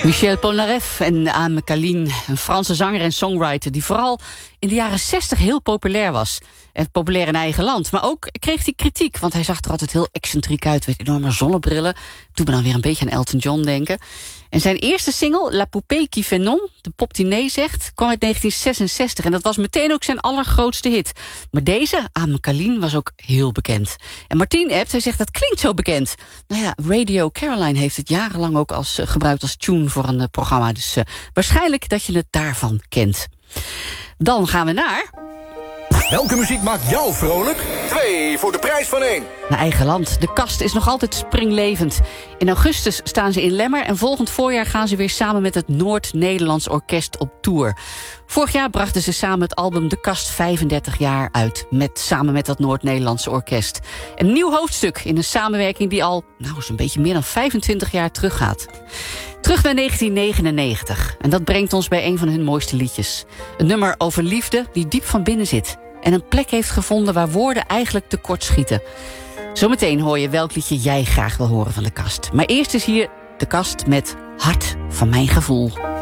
Michel Polnareff en Anne Kalin, een Franse zanger en songwriter die vooral in de jaren 60 heel populair was. En populair in eigen land. Maar ook kreeg hij kritiek, want hij zag er altijd heel excentriek uit met enorme zonnebrillen. Doe me dan weer een beetje aan Elton John denken. En zijn eerste single, La Poupée qui fait non, de pop die nee zegt, kwam uit 1966. En dat was meteen ook zijn allergrootste hit. Maar deze, Anne Kalin, was ook heel bekend. En Martien appt, hij zegt dat klinkt zo bekend. Nou ja, Radio Caroline heeft het jarenlang ook gebruikt als tune voor een programma. Dus waarschijnlijk dat je het daarvan kent. Dan gaan we naar... Welke muziek maakt jou vrolijk? 2 voor de prijs van 1. Naar eigen land. De kast is nog altijd springlevend. In augustus staan ze in Lemmer en volgend voorjaar gaan ze weer samen met het Noord-Nederlands Orkest op tour. Vorig jaar brachten ze samen het album De Kast 35 jaar uit, samen met dat Noord-Nederlandse Orkest. Een nieuw hoofdstuk in een samenwerking die al zo'n beetje meer dan 25 jaar teruggaat. Terug naar 1999. En dat brengt ons bij een van hun mooiste liedjes. Een nummer over liefde die diep van binnen zit. En een plek heeft gevonden waar woorden eigenlijk tekort schieten. Zometeen hoor je welk liedje jij graag wil horen van De Kast. Maar eerst is hier De Kast met Hart van mijn gevoel.